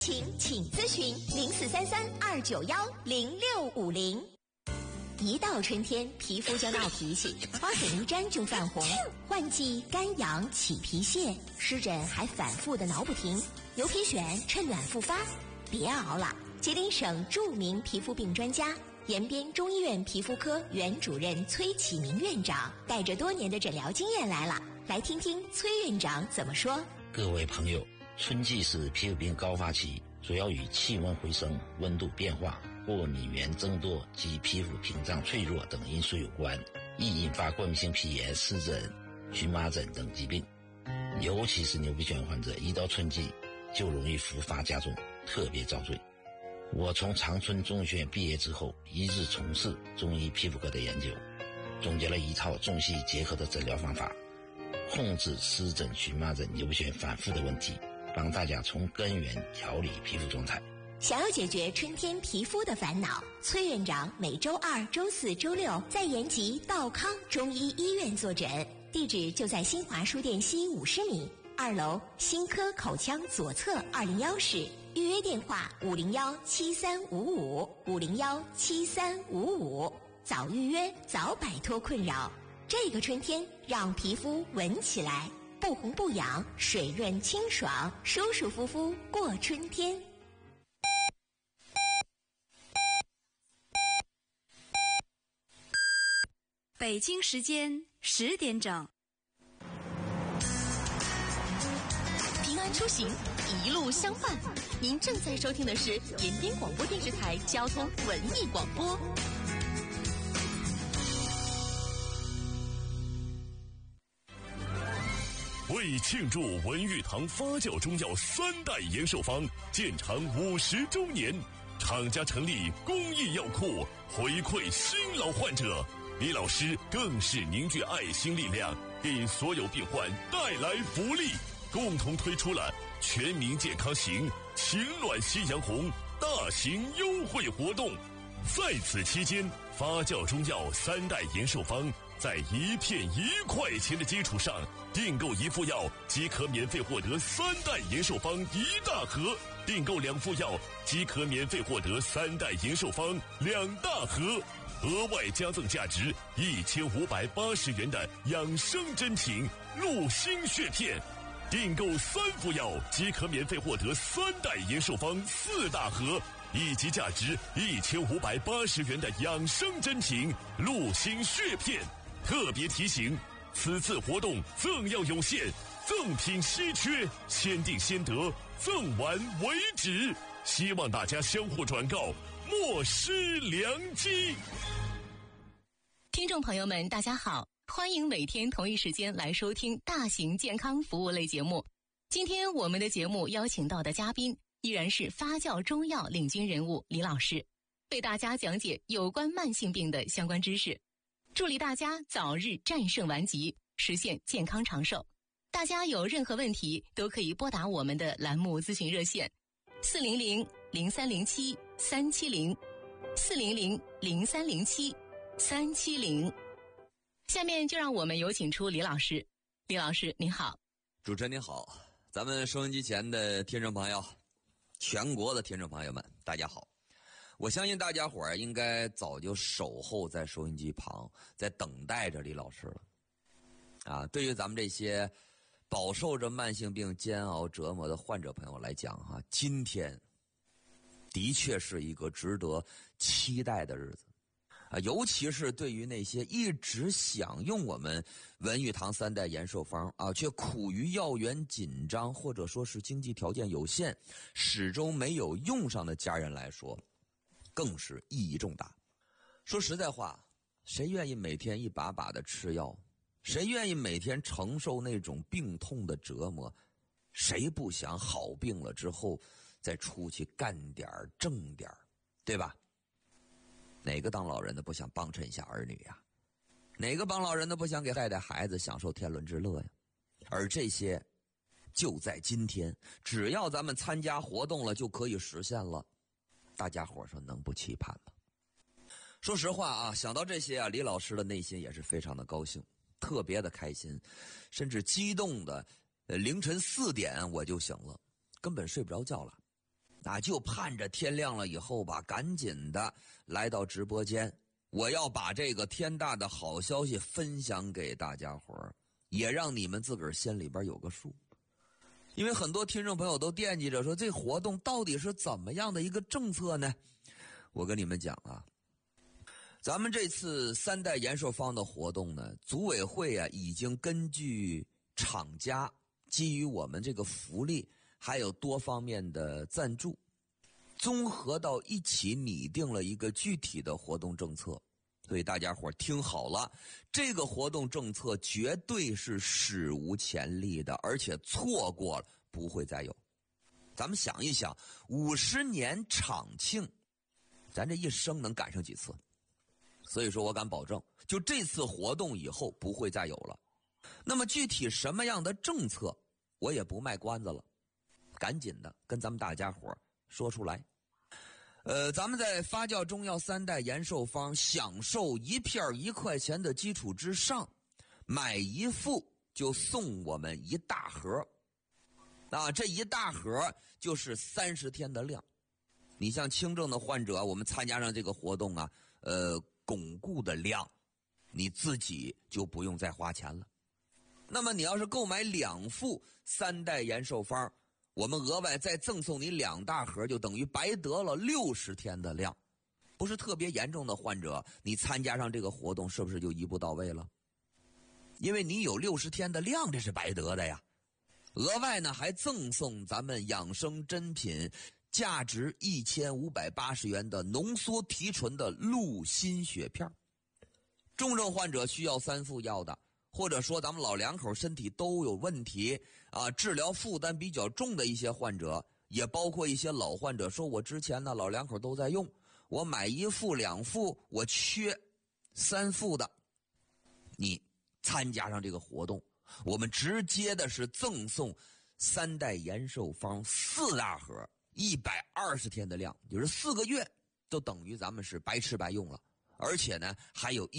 请咨询043329105650。一到春天，皮肤就闹脾气，花粉一沾就泛红，换季干痒起皮屑，湿疹还反复的挠不停。牛皮癣趁暖复发，别熬了！吉林省著名皮肤病专家、延边中医院皮肤科原主任崔启明院长带着多年的诊疗经验来了，来听听崔院长怎么说。 各位朋友，春季是皮肤病高发期，主要与气温回升、温度变化、过敏原增多及皮肤屏障脆弱等因素有关，易引发过敏性皮炎、湿疹、荨麻疹等疾病。尤其是牛皮癣患者，一到春季就容易复发加重，特别遭罪。我从长春中医学院毕业之后，一直从事中医皮肤科的研究，总结了一套中西医结合的诊疗方法，控制湿疹、荨麻疹、牛皮癣反复的问题，帮大家从根源调理皮肤状态。 想要解决春天皮肤的烦恼，崔院长每周二、周四、周六在延吉道康中医医院坐诊，地址就在新华书店西50米2楼新科口腔左侧201室，预约电话501-7355，501-7355，早预约早摆脱困扰。这个春天让皮肤闻起来不红不痒，水润清爽，舒舒服服过春天。 北京时间10点整。 平安出行，一路相伴。您正在收听的是延边广播电视台交通文艺广播。 为庆祝文玉堂发酵中药3代延寿方建厂50周年，厂家成立公益药库，回馈新老患者。李老师更是凝聚爱心力量，给所有病患带来福利，共同推出了全民健康行、情暖夕阳红大型优惠活动。在此期间，发酵中药3代延寿方在1片1块钱的基础上，订购1副药即可免费获得3代延寿方1大盒，订购2副药即可免费获得3代延寿方2大盒，额外加赠价值1580元的养生真情鹿心血片，订购3副药即可免费获得3代延寿方4大盒，以及价值1580元的养生真情鹿心血片。特别提醒，此次活动赠药有限，赠品稀缺，先订先得，赠完为止，希望大家相互转告，莫失良机。 听众朋友们大家好，欢迎每天同一时间来收听大型健康服务类节目。今天我们的节目邀请到的嘉宾依然是发酵中药领军人物李老师，为大家讲解有关慢性病的相关知识，助力大家早日战胜顽疾，实现健康长寿。大家有任何问题都可以拨打我们的栏目咨询热线400-0307-370 400-0307-370。下面就让我们有请出李老师。李老师您好。 主持人您好，咱们收音机前的听众朋友，全国的听众朋友们大家好。我相信大家伙儿应该早就守候在收音机旁，在等待着李老师了啊。对于咱们这些饱受着慢性病煎熬折磨的患者朋友来讲哈，今天的确是一个值得期待的日子啊，尤其是对于那些一直想用我们文玉堂3代延寿方啊，却苦于药源紧张或者说是经济条件有限，始终没有用上的家人来说，更是意义重大。说实在话，谁愿意每天一把把的吃药？谁愿意每天承受那种病痛的折磨？谁不想好病了之后再出去干点挣点，对吧？哪个当老人的不想帮衬一下儿女呀？哪个帮老人的不想给带孩子享受天伦之乐呀？而这些就在今天，只要咱们参加活动了就可以实现了，大家伙说能不期盼吗？说实话啊，想到这些啊，李老师的内心也是非常的高兴，特别的开心，甚至激动的凌晨4点我就醒了，根本睡不着觉了。 就盼着天亮了以后吧，赶紧的来到直播间，我要把这个天大的好消息分享给大家伙儿，也让你们自个儿心里边有个数。因为很多听众朋友都惦记着说，这活动到底是怎么样的一个政策呢？我跟你们讲啊，咱们这次3代延寿坊的活动呢，组委会已经根据厂家基于我们这个福利还有多方面的赞助，综合到一起拟定了一个具体的活动政策。所以大家伙听好了，这个活动政策绝对是史无前例的，而且错过了不会再有。咱们想一想，50年厂庆，咱这一生能赶上几次？所以说我敢保证，就这次活动以后不会再有了。那么具体什么样的政策，我也不卖关子了，赶紧的跟咱们大家伙说出来。咱们在发酵中药3代延寿坊享受一片1块钱的基础之上，买一副就送我们一大盒。这一大盒就是30天的量。你像轻症的患者，我们参加上这个活动巩固的量，你自己就不用再花钱了。那么你要是购买2副3代延寿坊，我们额外再赠送你2大盒，就等于白得了60天的量。不是特别严重的患者，你参加上这个活动是不是就一步到位了？因为你有60天的量，这是白得的呀。额外呢还赠送咱们养生珍品价值1580元的浓缩提纯的鹿心血片。重症患者需要3副药的，或者说咱们老两口身体都有问题治疗负担比较重的一些患者，也包括一些老患者说，我之前呢老两口都在用，我买1副2副，我缺3副的。你参加上这个活动，我们直接的是赠送3代延寿坊4大盒，120天的量，就是4个月都等于咱们是白吃白用了。而且呢还有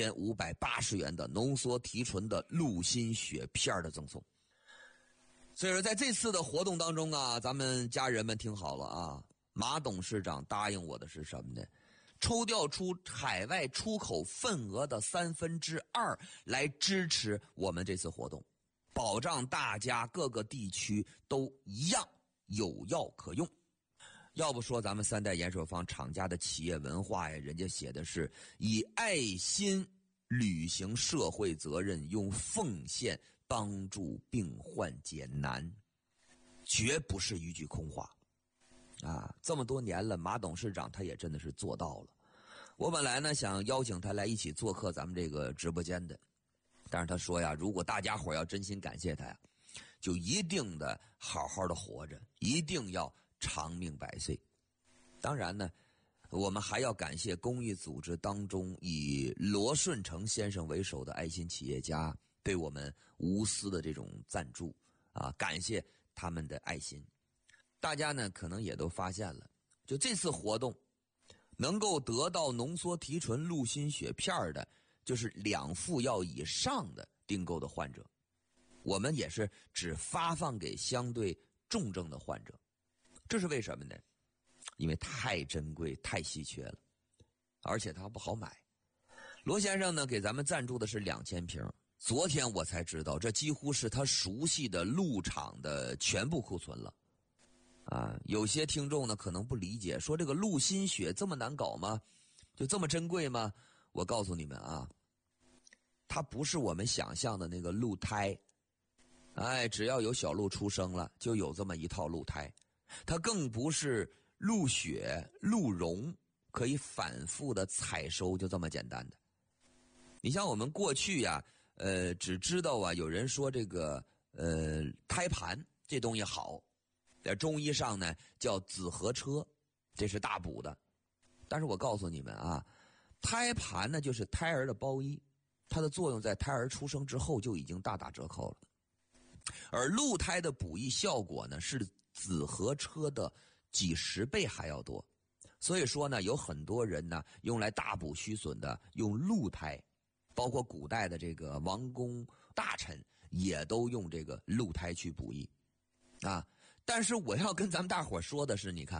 1580元的浓缩提纯的鹿心血片的赠送。所以说在这次的活动当中咱们家人们听好了马董事长答应我的是什么呢？抽调出海外出口份额的2/3来支持我们这次活动，保障大家各个地区都一样有药可用。要不说咱们3代延寿坊厂家的企业文化人家写的是以爱心履行社会责任，用奉献帮助病患解难，绝不是一句空话这么多年了，马董事长他也真的是做到了。我本来呢想邀请他来一起做客咱们这个直播间的，但是他说如果大家伙要真心感谢他就一定的好好的活着，一定要长命百岁。当然呢，我们还要感谢公益组织当中以罗顺成先生为首的爱心企业家对我们无私的这种赞助感谢他们的爱心。大家呢可能也都发现了，就这次活动能够得到浓缩提纯鹿心血片的，就是2副药以上的订购的患者，我们也是只发放给相对重症的患者。这是为什么呢？因为太珍贵太稀缺了，而且它不好买。罗先生呢给咱们赞助的是2000瓶，昨天我才知道这几乎是他熟悉的鹿厂的全部库存了有些听众呢可能不理解，说这个鹿心血这么难搞吗？就这么珍贵吗？我告诉你们它不是我们想象的那个鹿胎只要有小鹿出生了就有这么一套鹿胎，它更不是鹿血鹿茸可以反复的采收就这么简单的。你像我们过去只知道有人说这个胎盘这东西好，在中医上呢叫紫河车，这是大补的。但是我告诉你们胎盘呢就是胎儿的包衣，它的作用在胎儿出生之后就已经大打折扣了。而鹿胎的补益效果呢是紫河车的几10倍还要多。所以说呢有很多人呢用来大补虚损的用鹿胎，包括古代的这个王公大臣也都用这个鹿胎去补益但是我要跟咱们大伙说的是，你看